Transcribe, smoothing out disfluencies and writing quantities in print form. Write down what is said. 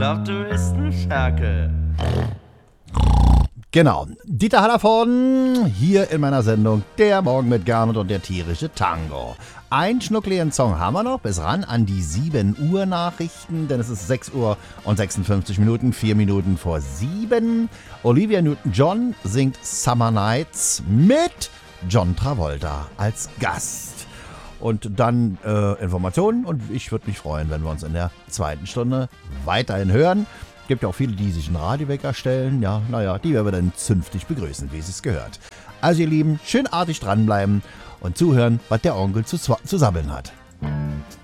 Doch du bist ein Ferkel. Genau, Dieter Hallervorden hier in meiner Sendung Der Morgen mit Gernot und der tierische Tango. Ein schnuckligen Song haben wir noch, bis ran an die 7 Uhr Nachrichten, denn es ist 6 Uhr und 56 Minuten, 4 Minuten vor 7. Olivia Newton-John singt Summer Nights mit John Travolta als Gast. Und dann Informationen und ich würde mich freuen, wenn wir uns in der zweiten Stunde weiterhin hören. Gibt ja auch viele, die sich einen Radiowecker stellen. Ja, naja, die werden wir dann zünftig begrüßen, wie es gehört. Also ihr Lieben, schön artig dranbleiben und zuhören, was der Onkel zu sabbeln hat.